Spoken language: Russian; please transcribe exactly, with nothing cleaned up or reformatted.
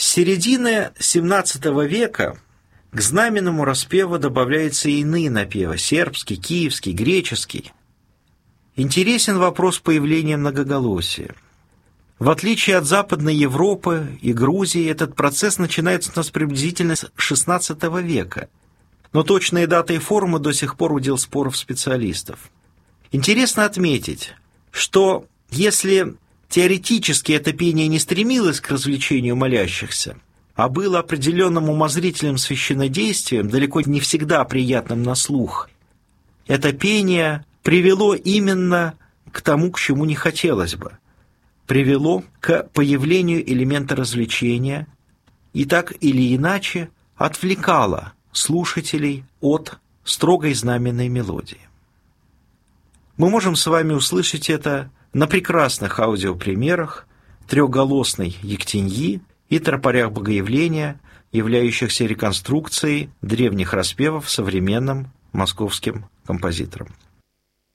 С середины семнадцатого века к знаменному распеву добавляются и иные напевы – сербский, киевский, греческий. Интересен вопрос появления многоголосия. В отличие от Западной Европы и Грузии, этот процесс начинается у нас приблизительно с шестнадцатого века, но точные даты и формы до сих пор удел споров специалистов. Интересно отметить, что если теоретически это пение не стремилось к развлечению молящихся, а было определенным умозрительным священнодействием, далеко не всегда приятным на слух, это пение привело именно к тому, к чему не хотелось бы. Привело к появлению элемента развлечения и так или иначе отвлекало слушателей от строгой знаменной мелодии. Мы можем с вами услышать это на прекрасных аудиопримерах трехголосной ектеньи и тропарях богоявления, являющихся реконструкцией древних распевов современным московским композитором.